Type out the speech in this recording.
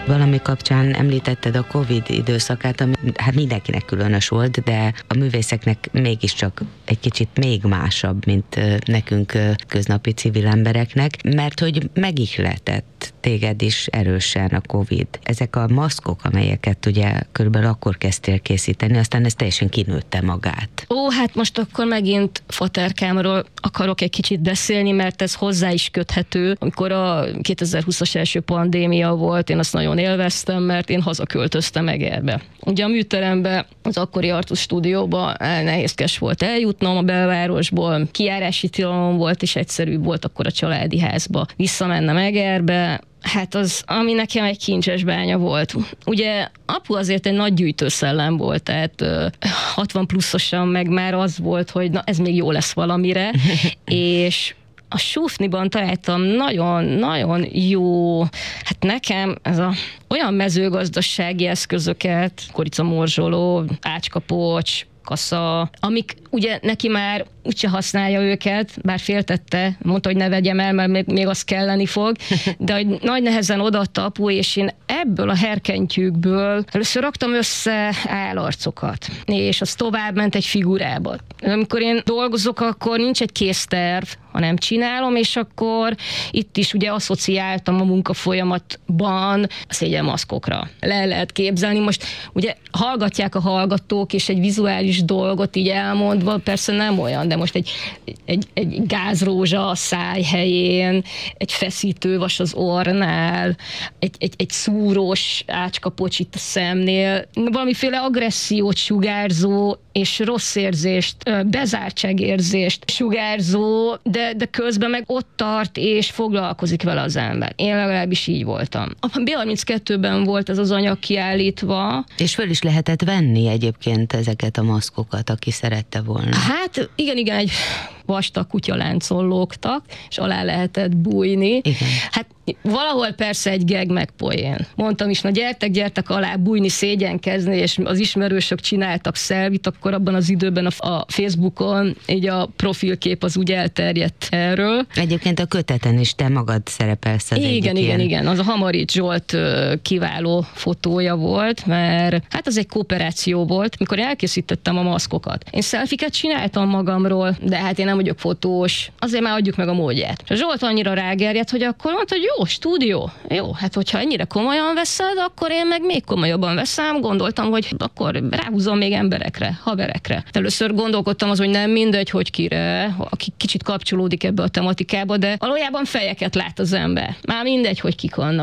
Valami kapcsán említetted a Covid időszakát, ami hát mindenkinek különös volt, de a művészeknek mégiscsak egy kicsit még másabb, mint nekünk köznapi civil embereknek, mert hogy megihletett téged is erősen a Covid. Ezek a maszkok, amelyeket ugye körülbelül akkor kezdtél készíteni, aztán ez teljesen kinőtte magát. Hát most akkor megint faterkámról akarok egy kicsit beszélni, mert ez hozzá is köthető. Amikor a 2020-as első pandémia volt, én azt nagyon élveztem, mert én hazaköltöztem Egerbe. Ugye a műterembe, az akkori Artus stúdióba nehézkes volt eljutnom a belvárosból, kijárási tilalom volt, és egyszerűbb volt akkor a családi házba visszamennem Egerbe. Hát az, ami nekem egy kincses bánya volt. Ugye apu azért egy nagy gyűjtőszellem volt, tehát 60 pluszosan meg már az volt, hogy na ez még jó lesz valamire, és a Sufniban találtam nagyon-nagyon jó, hát nekem ez olyan mezőgazdasági eszközöket, koricamorzsoló, ácskapocs, kasza, amik ugye neki már úgyse használja őket, bár féltette, mondta, hogy ne vegyem el, mert még az kelleni fog, de hogy nagy nehezen odaadta apu, és én ebből a herkentyűkből először raktam össze állarcokat, és az tovább ment egy figurába. Amikor én dolgozok, akkor nincs egy készterv, hanem csinálom, és akkor itt is ugye asszociáltam a munkafolyamatban a szégyenmaszkokra. Le lehet képzelni, most ugye hallgatják a hallgatók, és egy vizuális dolgot így elmondva, persze nem olyan, de most egy gázrózsa a száj helyén, egy feszítővas az orrnál, egy szúrós ácskapocs itt a szemnél, valamiféle agressziót sugárzó és rossz érzést, bezártságérzést sugárzó, de közben meg ott tart és foglalkozik vele az ember. Én legalábbis így voltam. A B32-ben volt ez az anyag kiállítva. És föl is lehetett venni egyébként ezeket a maszkokat, aki szerette volna. Hát igen, egy vastag kutyaláncon lógtak, és alá lehetett bújni. Igen. Hát valahol persze egy geg meg poén. Mondtam is, na gyertek alá bújni, szégyenkezni, és az ismerősök csináltak szelvit, akkor abban az időben a Facebookon így a profilkép az úgy elterjedt erről. Egyébként a köteten is te magad szerepelsz az Igen, az a Hamarics Zsolt kiváló fotója volt, mert hát az egy kooperáció volt, mikor elkészítettem a maszkokat. Én szelfiket csináltam magamról, de hát én nem vagyok fotós, azért már adjuk meg a módját. És a Zsolt annyira rágerjedt, hogy akkor mondta, hogy jó, stúdió. Jó, hát hogyha ennyire komolyan veszed, akkor én meg még komolyabban veszem. Gondoltam, hogy akkor ráhúzom még emberekre, haverekre. Először gondolkodtam az, hogy nem mindegy, hogy kire, aki kicsit kapcsolódik ebbe a tematikába, de valójában fejeket lát az ember. Már mindegy, hogy kik vannak.